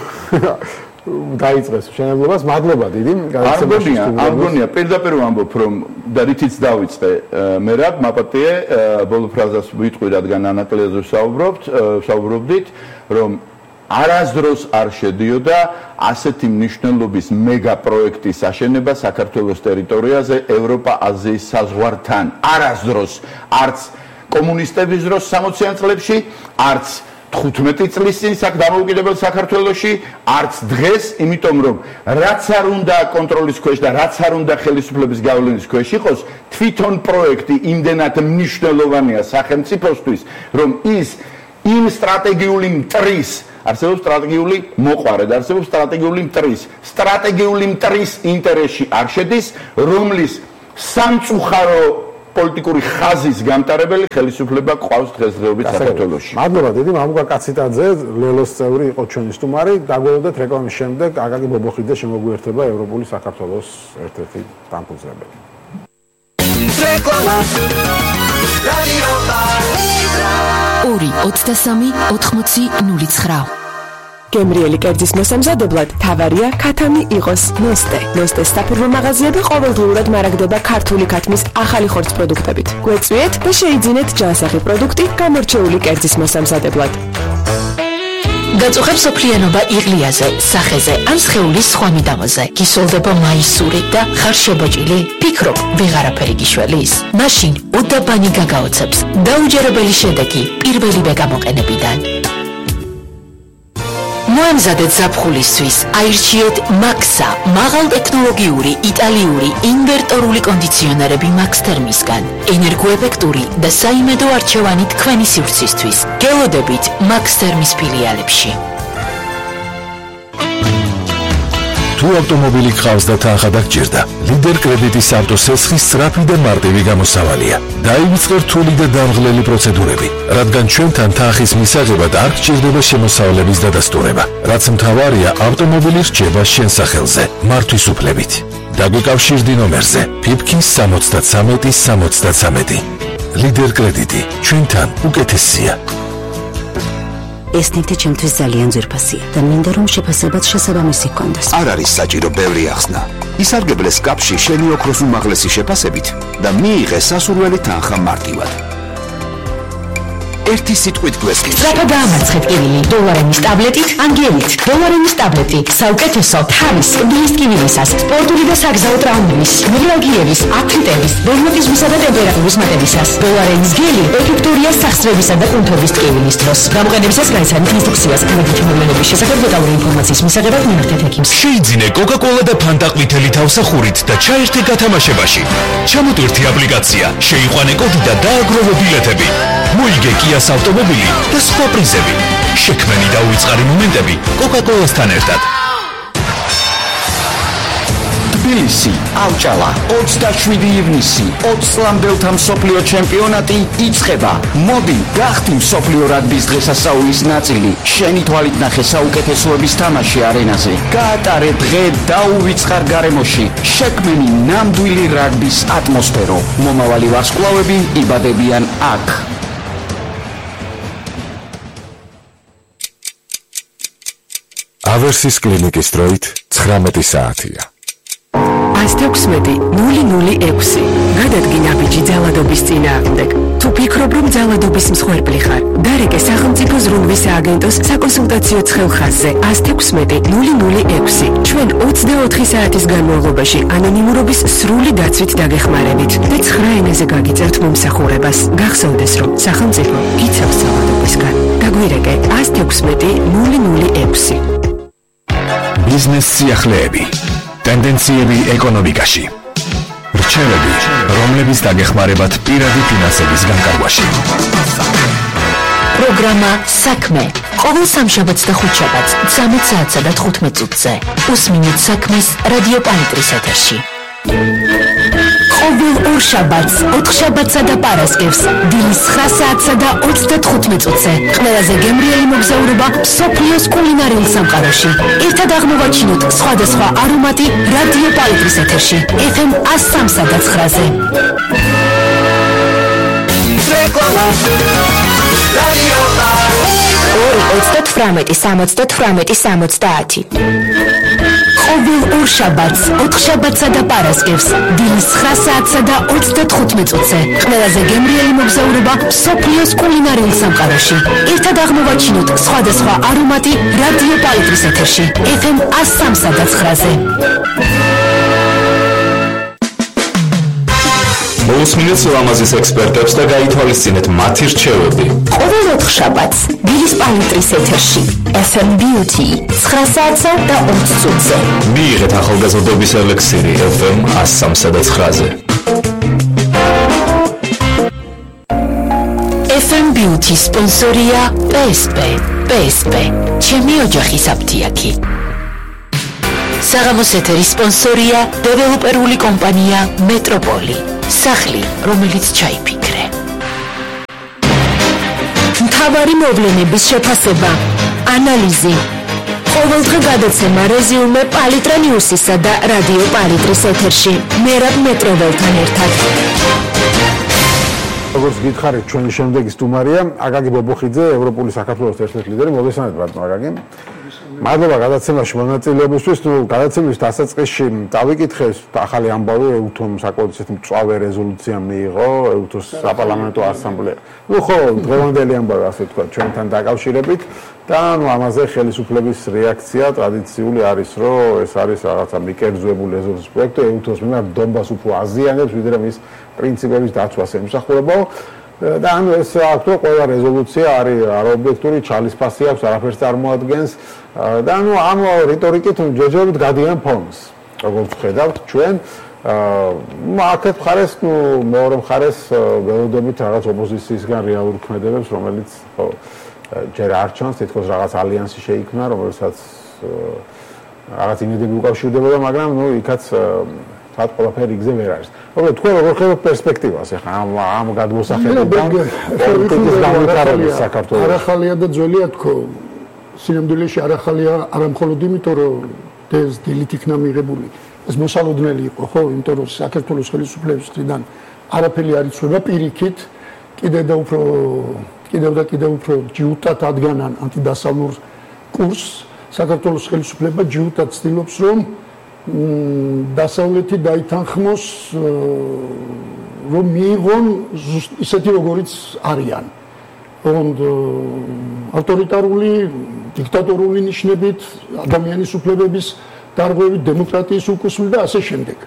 დაიწყეს მშენებლობას, მადლობა დიდი გადაცემაში. არ გონია, პირდაპირ ვამბობ, რომ და რითიც დავიწყე, მე რა მაპატიე ბოლო ფრაზას ვიტყვი, რადგან ანაკლიაზე ვსაუბრობთ, ვსაუბრობდით, რომ არასდროს არ შედიოდა ასეთი მნიშვნელობის მეგა პროექტის აშენება საქართველოს ტერიტორიაზე ევროპა-აზიის საზღვართან. არასდროს არც კომუნისტების დროს სამოციან წლებში, არც თხუთმეტი წლის წინ დამოუკიდებელ საქართველოში, არც დღეს, იმიტომ რომ რაც არ უნდა კონტროლის ქვეშ და რაც არ უნდა ხელისუფლების გავლენის ქვეშ იყოს, თვითონ პროექტი იმდენად მნიშვნელოვანია სახელმწიფოსთვის, რომ ის იმ სტრატეგიული მტრის არსებობს სტრატეგიული მოყვარე და არსებობს სტრატეგიული მტრის. სტრატეგიული მტრის ინტერესში არ შედის, რომლის სამწუხარო პოლიტიკური ხაზის გამტარებელი ხელისუფლება ყავს დღესდღეობით საქართველოში. მადლობა დიდი მამუკა კაციტაძე, ლელოს წევრი იყო ჩვენი სტუმარი. დაგველოდეთ რეკლამის შემდეგ აკაკი ბობოხიძე შემოგვიერთება ევროპული საქართველოს ერთ-ერთი დამფუძნებელი. რეკლამა რადიო ორი ოცდასამი ოთხმოცი ნული ცხრა გემრიელი კერძის მოსამზადებლად თავარია ქათამი იყოს ნოსტე. ნოსტეს საფურმო მაღაზიები ყოველდღიურად მარაგდება ქართული ქათმის ახალი ხორცს პროდუქტებით. გვეწვიეთ და შეიძინეთ ჯანსაღი პროდუქტი გამორჩეული კერძის მოსამზადებლად. გაწუხებს სოფლიანობა იღლიაზე, სახეზე ან სხეულის სხვა მიდამოზე. გისოლდება მაისური და ხარ შებოჭილი? ფიქრობ, ვეღარაფერი გიშველის? მაშინ უდაბანი გაგაოცებს. დაუჯერებელი შედეგი პირველივე გამოყენებიდან. მოემზადეთ ზაფხულისთვის, აირჩიეთ მაქსა, მაღალტექნოლოგიური, იტალიური, ინვერტორული კონდიციონერები მაქს თერმისგან. ენერგოეფექტური და საიმედო არჩევანი თქვენი სივრცისთვის. გელოდებით მაქს თერმის ფილიალებში. თუ ავტომობილი გყავს და თანხა დაგჭირდა, ლიდერ კრედიტის ავტოსესხის სწრაფი და მარტივი გამოსავალია. დაივიწყე რთული და დამღლელი პროცედურები, რადგან ჩვენთან თანხის მისაღებად არ გჭირდება შემოსავლების დადასტურება, რაც მთავარია ავტომობილი რჩება შენ სახელზე, მართვის უფლებით. დაგვიკავშირდი ნომერზე ფიფკი სამოცდათრამეტი სამოცდათრამეტი. ლიდერ კრედიტი, ჩვენთან უკეთესია. ეს ნივთი ჩემთვის ძალიან ძვირფასია და მინდა რომ შეფასებაც შესაბამისი გქონდეს. არ არის საჭირო ბევრი ახსნა. ისარგებლეს კაპში შენი ოქროს უმაღლესი შეფასებით და მიიღე სასურველი თანხა მარტივად. ერთი სიტყვით გვესმის. სწრაფად დაამარცხეთ კივილი, დოლარენის ტაბლეტით, ანგელით, დოლარენის ტაბლეტი, საუკეთესო თავის კბილის კივილისას, სპორტული და საგზაო ტრაუმების, ნევრალგიების, აფრიტების, რევმატიზმისა და ტემპერატურის მატებისას. დოლარენის გელი ეფექტურია სახსრებისა და კუნთობის ტკივილის დროს. გამოყენებისას გაიცანით ინსტრუქციას, კრედიტი მოვლენების შესახებ დეტალური ინფორმაციის მისაღებად მიმართეთ ექიმს. შეიძინე კოკა-კოლა და ფანტა ყვითელი თავსახურით და ჩაერთე გათამაშებაში. ჩამოტვირთი აპლიკაცია, შეიყვანე კოდი და დააგროვე ბილეთები. მოიგე კიას ავტომობილი და სხვა პრიზები. შექმენი და უიწყარი მომენტები კოკა-კოლასთან ერთად. თბილისი, ავჭალა, ოცდაშვიდი ივნისი, ოცლამდელთა მსოფლიო ჩემპიონატი იწყება. მოდი, გახდი მსოფლიო რაგბის დღესასწაულის ნაწილი. შენი თვალით ნახე საუკეთესოების თამაში არენაზე. გაატარე დღე დაუვიწყარ გარემოში. შექმენი ნამდვილი რაგბის ატმოსფერო. მომავალი ვარსკვლავები იბადებიან აქ. ავერსის კლინიკის დროით ცხრამეტი საათია. ათს ექვსმეტი ნული ნული ექვსი. გადადგინა ბიჭი ძალადობის წინააღმდეგ. თუ ფიქრობ, რომ ძალადობის მსხვერპლი ხარ, დარეკე სახელმწიფო ზრუნვის სააგენტოს საკონსულტაციო ცხელხაზზე ათს ექვსმეტი ნული ნული ექვსი. ჩვენ ოცდაოთხი საათის განმავლობაში ანონიმურობის სრული დაცვით დაგეხმარებით და ცხრა ენაზე გაგიწერთ მომსახურებას. გახსოვდეს, რომ სახელმწიფო გიცავს ძალადობისგან. დაგვირეკე ათს ექვსმეტი ნული ნული ექვსი. ბიზნეს სიახლეები, ტენდენციები ეკონომიკაში, რჩევები, რომლებიც დაგეხმარებათ პირადი ფინანსების განკარგვაში. პროგრამა საქმე ყოველ სამშაბათს და ხუთშაბათს ცამეტ საათსა და თხუთმეტ წუთზე. უსმინეთ საქმეს რადიო პალიტრის ეთერში. ყოველ ორშაბათს, ოთხშაბათსა და პარასკევს დილის ცხრა საათსა და ოცდათხუთმეტ წუთზე ყველაზე გემრიელი მოგზაურობა მსოფლიოს კულინარიულ სამყაროში. ერთად აღმოვაჩინოთ სხვადასხვა არომატი რადიო პალიტრის ეთერში ეფ ემ ას სამსა და ცხრაზე. ორი ოცდათვრამეტი სამოცდათვრამეტი სამოცდაათი. ყოველ ორშაბათს, ოთხშაბათსა და პარასკევს დილის ცხრა საათსა და ოცდათხუთმეტ წუთზე ყველაზე გემრიელი მოგზაურობა მსოფლიოს კულინარიულ სამყაროში. ერთად აღმოვაჩინოთ სხვადასხვა არომატი რადიო პალიტრის ეთერში ეფ ემ ას სამსა და ცხრაზე. მოусმინეთ სილამაზის ექსპერტებს და გაითვალისწინეთ მათი რჩევები. ყოველ ოთხშაბათს დილის პალიტრის ეთერში ეფ ემ Beauty ცხრა საათსა და ოცდაათი წუთზე. მიიღეთ ახალგაზრდობის ელექსირი ეფ ემ ას სამსა და ცხრაზე. ეფ ემ Beauty სპონსორია პე ეს პე. პე ეს პე ჩემი ოჯახის აფთიაქი. საღამოს ეთერის სპონსორია დეველოპერული კომპანია მეტროპოლი. სახლი, რომელიც ჩაიფიქრე. მთავარი მოვლენების შეფასება, ანალიზი. ყოველდღე გადაცემა რეზიუმე პალიტრა ნიუსისა და რადიო პალიტრის ეთერში. მერაბ მეტროველთან ერთად. როგორც გითხარით, ჩვენი შემდეგი სტუმარია აკაკი ბობოხიძე, ევროპული საქართველოს ერთ-ერთი ლიდერი. მოგესალმებით, ბატონო აკაკი. მადლობა გადაცემაში მონაწილეობისთვის. ნუ გადაცემის დასაწყისში დავიკითხე ახალი ამბავი, ეუთომ საკუთარი ისეთი მწვავე რეზოლუცია მიიღო ეუთოს საპარლამენტო ასამბლეა. ნუ ხო, დღევანდელი ამბავი ასე თქვა ჩვენთან დაკავშირებით და ნუ ამაზე ხელისუფლების რეაქცია ტრადიციული არის, რომ ეს არის რაღაცა მიკერძოებული რეზოლუციის პროექტი ეუთოს მიმართ დონბას უფრო აზიანებს, ვიდრე მის პრინციპების დაცვას ემსახურებაო. და ანუ ეს აქტო ყველა რეზოლუცია არის არაობიექტური, ჩალისფასი აქვს, არაფერს წარმოადგენს და ანუ ამ რიტორიკით ჯერჯერობით გადიან ფონს. როგორც ხედავთ ჩვენ, აქეთ მხარეს, ნუ მეორე მხარეს ველოდებით რაღაც ოპოზიციისგან რეალურ ქმედებებს, რომელიც ხო ჯერ არ ჩანს, თითქოს რაღაც ალიანსი შეიქმნა, რომელსაც რაღაც იმედები უკავშირდებოდა, მაგრამ ნუ იქაც თათ ყველაფერი იგზე ვერ არის. მოკლედ თქვენ როგორ ხედავთ პერსპექტივას ახლა ამ ამ გადმოსახედიდან პოლიტიკის განვითარების საქართველოს? არახალია და ძველია თქო. სინამდვილეში არახალია არა მხოლოდ იმიტომ, რომ ეს დილით იქნა მიღებული. ეს მოსალოდნელი იყო, ხო, იმიტომ რომ საქართველოს ხელისუფლების მხრიდან არაფერი არ იცვლება პირიქით, კიდევ და უფრო კიდევ და კიდევ უფრო ჯიუტად ადგენან ანტიდასავლურ კურსს. საქართველოს ხელისუფლება ჯიუტად ცდილობს, რომ დასავლეთი დაითანხმოს, რომ მიიღონ ისეთი როგორიც არიან. Und ავტორიტარული, დიქტატორული ნიშნებით, ადამიანის უფლებების დარღვევით, დემოკრატიის უკუსვით და ასე შემდეგ.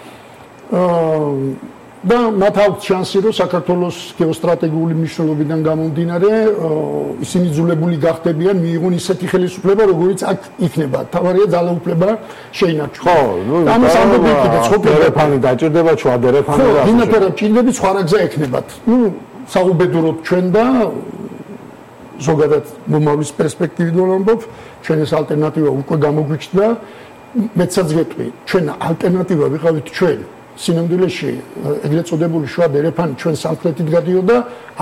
და მათ აქვს შანსი, რომ საქართველოს გეოსტრატეგიული მნიშვნელობიდან გამომდინარე, ისინი ძულებული გახდებიან, მიიღონ ისეთი ხელისუფლება, როგორიც აქ იქნება. თავარია ძალაუფლება შეინარჩუნოს. ხო, ნუ ამის ამბები კიდე ცხოპერფანი დაჭირდება, ჩვადერეფანი და ხო, ინაფერა ჭირდები სხვა რაგზა ექნებათ. ნუ საუბედუროთ ჩვენ და ზოგადად მომავლის პერსპექტივიდან ვამბობ, ჩვენ ეს ალტერნატივა უკვე გამოგვიჩნდა. მეცაც გეტყვი, ჩვენ ალტერნატივა ვიყავით ჩვენ. სინამდვილეში ეგრეთ წოდებული შუა დერეფანი ჩვენ სამხრეთით გადიოდა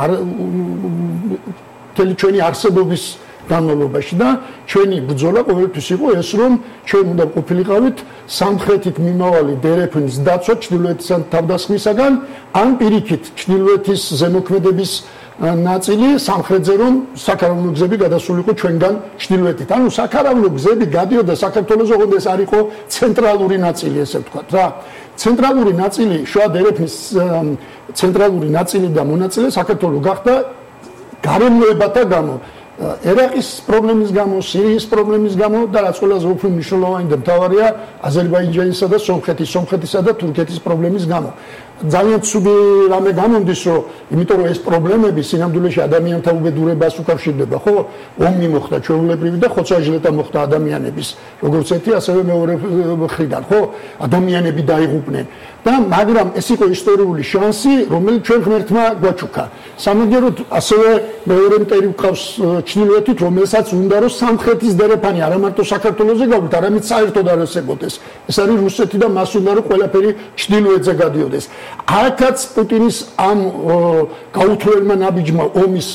მთელი ჩვენი არსებობის განმავლობაში და ჩვენი ბრძოლა ყოველთვის იყო ეს, რომ ჩვენ უნდა ყოფილიყავით სამხრეთით მიმავალი დერეფნის დაცვა ჩრდილოეთისგან თავდასხმისაგან, ან პირიქით ჩრდილოეთის ზემოქმედების ნაწილი სამხრეთზე, რომ საქარავნო გზები გადასულიყო ჩვენგან ჩრდილოეთით. ანუ საქარავნო გზები გადიოდა საქართველოს, ოღონდ ეს არ იყო ცენტრალური ნაწილი, ესე ვთქვათ რა. ცენტრალური ნაწილი, შუა დერეფნის ცენტრალური ნაწილი და მონაწილე საქართველოს გახდა გარემოებათა გამო, ერაყის პრობლემის გამო, სირიის პრობლემის გამო და რაც ყველაზე უფრო მნიშვნელოვანი და მთავარია აზერბაიჯანისა და სომხეთის, სომხეთისა და თურქეთის პრობლემის გამო. ძალიან ცუდი რამე გამომდის, რომ იმიტომ რომ ეს პრობლემები სინამდვილეში ადამიანთა უბედურებას უკავშირდება, ხო? ომი მოხდა ჩვეულებრივი და ხოცვა-ჟლეტა მოხდა ადამიანების, როგორც ერთი, ასევე მეორე მხრიდან, ხო? ადამიანები დაიღუპნენ. და მაგრამ ეს იყო ისტორიული შანსი, რომელიც ჩვენ ღმერთმა გვაჩუქა. სამაგეროდ ასევე მეორე მტერი ვყავს ჩრდილოეთით, რომელსაც უნდა რომ სამხრეთის დერეფანი არა მარტო საქართველოზე გავით, არამედ საერთოდ არსებობდეს. ეს არის რუსეთი და მას უნდა რომ ყველაფერი ჩრდილოეთზე გადიოდეს. აქაც პუტინის ამ გაუთვლელმა ნაბიჯმა ომის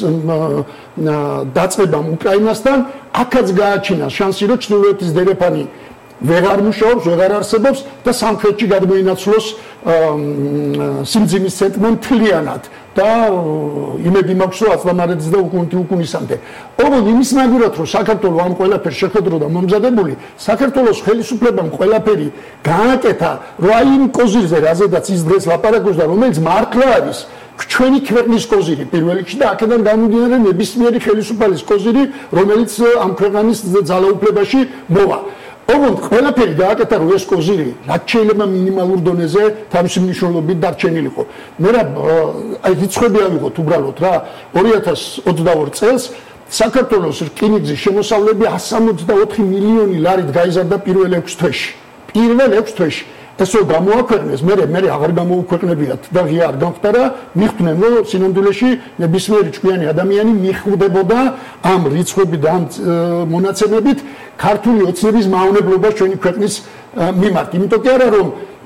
დაწყებამ უკრაინასთან აქაც გააჩინა შანსი, რომ ჩრდილოეთის დერეფანი ვეღარ მუშაობს, ვეღარ არსებობს და სამხრეთში გადმოინაცვლოს სიმძიმის ცენტრმა მთლიანად და იმედი მაქვს, რომ აწლამარეთის და უკუნთი უკუნისამდე. ოღონდ იმის მაგურად, რომ საქართველოს ამ ყველაფერს შეხედროდა მომზადებული, საქართველოს ხელისუფლებამ ყველაფერი გააკეთა, რომ აი იმ კოზირზე, რაზედაც ის დღეს ლაპარაკობს და რომელიც მართლა არის ჩვენი ქვეყნის კოზირი პირველ რიგში და აქედან გამომდინარე ნებისმიერი ხელისუფალის კოზირი, რომელიც ამ ქვეყნის ძალაუფლებაში მოვა. ოღონდ ყველაფერი გააკეთა, რომ ეს კოზირი რაც შეიძლება მინიმალურ დონეზე თავისი მნიშვნელობით დარჩენილიყო. მე რა აი რიცხვები ავიღოთ უბრალოდ რა, ორი ათას ოცდაორი წელს საქართველოს რკინიგზის შემოსავლები εκατს სამოცდაოთხი მილიონი ლარით გაიზარდა პირველ ექვს თვეში. პირველ ექვს თვეში. ესო გამოაქვეყნეს, მე მე აღარ გამოუქვეყნებიათ და ღია არ გამხდარა, მიხვდნენ, რომ სინამდვილეში ნებისმიერი ჭკვიანი ადამიანი მიხვდებოდა ამ რიცხვებით და ამ მონაცემებით ქართული ოცნების მავნებლობას ჩვენი ქვეყნის მიმართ. იმიტომ კი არა, რომ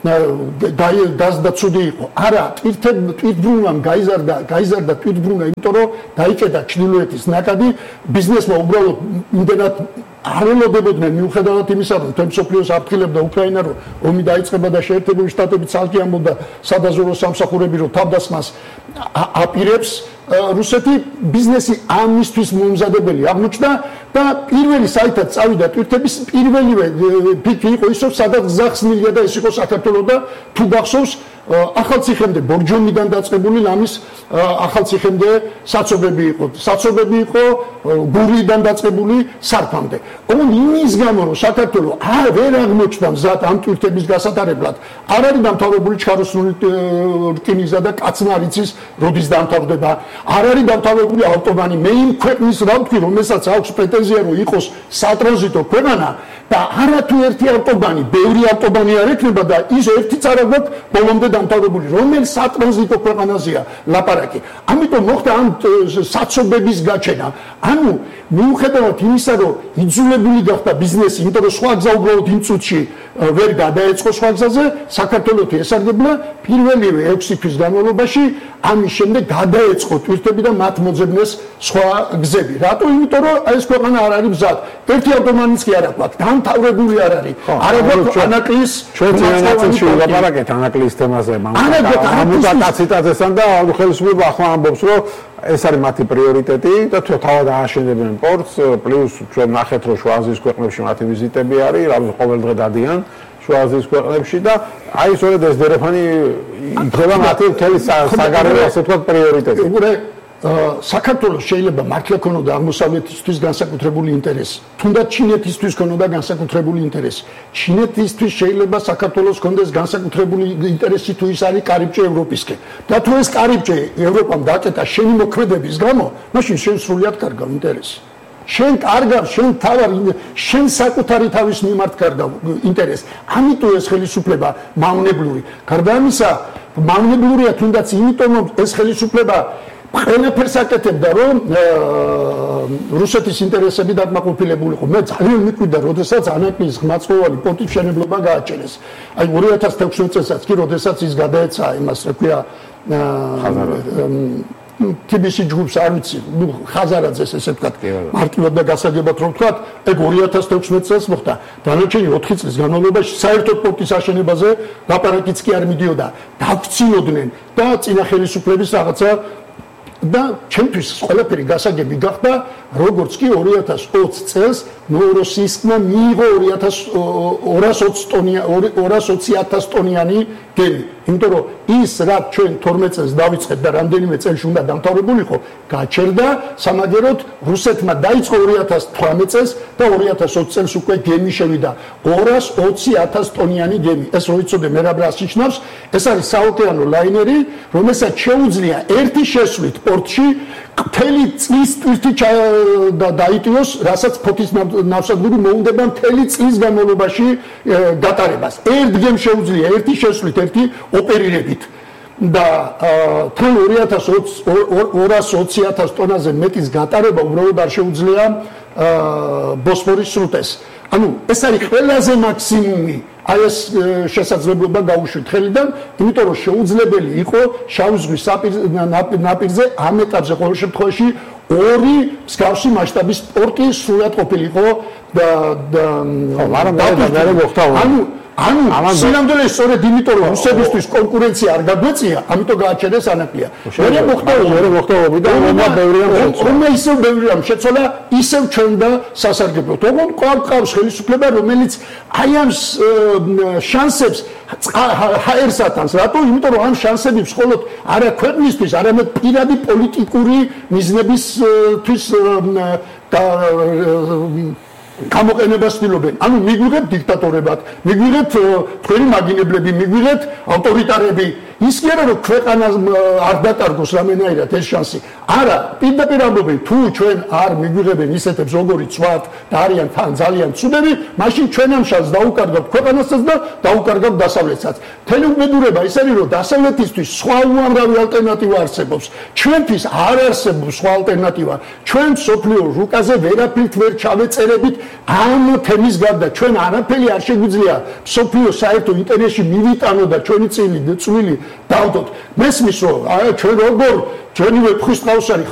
და ცუდი იყო. არა, ტვირთბრუნვამ გაიზარდა, გაიზარდა ტვირთბრუნვა, იმიტომ რომ დაიჭედა ჩრდილოეთის ნაკადი, ბიზნესმა უბრალოდ იმდენად არ ელოდებოდნენ მიუხედავად იმისა, რომ თემ სოფლიოს აფრთხილებდა უკრაინა, რომ ომი დაიწყება და შეერთებული შტატები ცალკე ამბობდა სადაზვერო სამსახურები, რომ თავდასხმას აპირებს. რუსეთი ბიზნესი ამისთვის მომზადებელი აღმოჩნდა და პირველი საერთოდ წავიდა ტვირთების პირველივე პიკი იყო ის, რომ სადაც გზახსნილია და ეს იყო საქართველო და თუ გახსოვს ახალციხემდე ბორჯომიდან დაწყებული ლამის ახალციხემდე საცობები იყო. საცობები იყო გურიდან დაწყებული სარფამდე. ოღონდ იმის გამო რომ საქართველო არ ვერ აღმოჩნდა მზად ამ ტვირთების გასატარებლად, არ არის დამთავრებული ჩხაროსნული რკინიგზა და კაცმარიცის როდის დამთავრდება, არ არის დამთავრებული ავტობანი. მე იმ ქვეყნის რა ვთქვი, რომელსაც აქვს პრეტენზია რომ იყოს სატრანზიტო ქვეყანა და არათუ ერთი ავტობანი, ბევრი ავტობანი არ ექნება და ის ერთიც არ აქვს ბოლომდე დამთავრებული, რომელიც სატრანზიტო ქვეყანაზეა ლაპარაკი. ამიტომ მოხდა ამ საცობების გაჩენა. ანუ მიუხედავად იმისა, რომ იძულებული გახდა ბიზნესი, იმიტომ რომ სხვა გზა უბრალოდ იმ წუთში ვერ გადაეწყო სხვა გზაზე, საქართველოს ესარგებლა პირველივე ექვსი თვის განმავლობაში, ამის შემდეგ გადაეწყო ტვირთები და მათ მოძებნეს სხვა გზები. რატო? იმიტომ რომ ეს ქვეყანა არ არის მზად. ერთი ავტომანიც კი არ აქვს, დამთავრებული არ არის. არ აქვს ანაკლის ჩვენ წინანაცვლში ვილაპარაკეთ ანაკლის თემაზე, მამუკა კაციტაძესთან და ხელისუფლება ახლა ამბობს, რომ ეს არის მათი პრიორიტეტი და თუ თავად ააშენებენ პორტს, პლუს ჩვენ ნახეთ, რომ შუა აზიის ქვეყნებში მათი ვიზიტები არის, რამე ყოველდღე დადიან შუა აზიის ქვეყნებში და აი სწორედ ეს დერეფანი იქნება მათი მთელი საგარეო ასე ვთქვათ პრიორიტეტი. საქართველოს შეიძლება მართლა ქონოდა აღმოსავლეთისთვის განსაკუთრებული ინტერესი. თუნდაც ჩინეთისთვის ქონოდა განსაკუთრებული ინტერესი. ჩინეთისთვის შეიძლება საქართველოს ქონდეს განსაკუთრებული ინტერესი თუ ის არის კარიბჭე ევროპისკენ. და თუ ეს კარიბჭე ევროპამ დაკეტა შენი მოქმედების გამო, მაშინ შენ სრულიად კარგავ ინტერესი. შენ კარგავ, შენ თავარ, შენ საკუთარი თავის მიმართ კარგავ ინტერესი. ამიტომ ეს ხელისუფლება მავნებლური. გარდა ამისა, მავნებლურია თუნდაც იმიტომ, რომ ეს ხელისუფლება ყველაფერს აკეთებდა, რომ რუსეთის ინტერესები დაკმაყოფილებული იყო. მე ძალიან მიკვირდა, როდესაც ანაკლის ღმაწვოვანი პორტის მშენებლობა გააჩენეს. აი ორი ათას თექვსმეტ წელსაც კი, როდესაც ის გადაეცა იმას, რა ქვია, ტი ბი სი ჯგუფს არ ვიცი, ნუ ხაზარაძეს ესე ვთქვათ, მარტივად და გასაგებად რომ ვთქვათ, ეგ ორი ათას თექვსმეტ წელს მოხდა. დანარჩენი ოთხი წლის განმავლობაში საერთოდ პორტის აშენებაზე ლაპარაკიც კი არ მიდიოდა. დაგვრცინოდნენ და წინა ხელისუფლების რაღაცა და ჩემთვის ყველაფერი გასაგები გახდა, როგორც კი ორი ათას ოცი წელს ნოვროსისკმა მიიღო ორას ოცი ათას ტონიანი გემი. იმიტომ რომ ის რაც ჩვენ თორმეტ წელს დავიწყეთ და რამდენიმე წელში უნდა დამთავრებულიყო, გაჩერდა, სამაგეროდ რუსეთმა დაიწყო ორი ათას თვრამეტ წელს და ორი ათას ოცი წელს უკვე გემი შევიდა ორას ოცი ათას ტონიანი გემი. ეს რო იცოდე მე რა ბრას ნიშნავს, ეს არის საოკეანო ლაინერი, რომელსაც შეუძლია ერთი შესვლით პორტში მთელი წლის ტვირთი დაიტიოს, რასაც ფოთის ნავსადგური მოუნდება მთელი წლის განმავლობაში გატარებას. ერთ გემს შეუძლია ერთი შესვლით, ერთი ოპერირებით და თან ორას ოცი ათას ტონაზე მეტის გატარება უბრალოდ არ შეუძლია ბოსფორის სრუტეს. ანუ ეს არის ყველაზე მაქსიმუმი. აი ეს შესაძლებლობა გაუშვით ხელიდან, იმიტომ რომ შეუძლებელი იყო შავი ზღვის ნაპირზე ამ ეტაპზე ყოველ შემთხვევაში ორი მსგავსი მასშტაბის პორტი სრულად ყოფილიყო და მაგრამ მე მოხდა ანუ ანუ სინამდვილე სწორედ იმიტომ რომ რუსებისთვის კონკურენცია არ გაგვეწია, ამიტომ გააჩერეს ანაკლია. მე მოხდა მე მოხდა და უნდა ბევრი ამ შეცვალა. უნდა ისევ ბევრი ამ შეცვალა, ისევ ჩვენ და სასარგებლოდ. ოღონდ ყავს ხელისუფლება, რომელიც აი ამ შანსებს ჰაერსათანს. რატო? იმიტომ რომ ამ შანსებს მხოლოდ არა ქვეყნისთვის, არამედ პირადი პოლიტიკური მიზნებისთვის და გამოყენებას ცდილობენ. ანუ მიგვიღებთ დიქტატორებად, მიგვიღებთ თქვენი მაგინებლები, მიგვიღებთ ავტორიტარები ის კი არა რომ ქვეყანას არ დაკარგოს რამენაირად ეს შანსი. არა, პირდაპირ ამბობენ, თუ ჩვენ არ მიგვიღებენ ისეთებს როგორიც ვართ და არიან თან ძალიან ცუდები, მაშინ ჩვენ ამ შანსს დაუკარგავთ ქვეყანასაც და დაუკარგავთ დასავლეთსაც. მთელი უბედურება ის არის, რომ დასავლეთისთვის სხვა უამრავი ალტერნატივა არსებობს. ჩვენთვის არ არსებობს სხვა ალტერნატივა. ჩვენ სოფლიო რუკაზე ვერაფრით ვერ ჩავეწერებით ამ თემის გარდა. ჩვენ არაფერი არ შეგვიძლია სოფლიო საერთო ინტერესში მივიტანო და ჩვენი წილი წვილი დავდოთ. მესმის რომ აი ჩვენ როგორ ჩვენი ვეფხისტყაოსანი